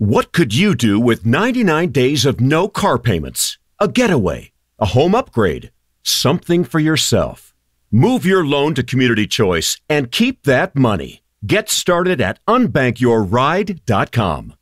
What could you do with 99 days of no car payments? A getaway, a home upgrade, something for yourself. Move your loan to Community Choice and keep that money. Get started at unbankyourride.com.